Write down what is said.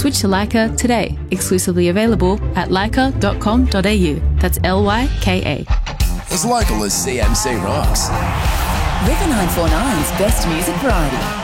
Switch to Leica today. Exclusively available at leica.com.au. That's Lyka. As local as CMC Rocks. River 949's best music variety.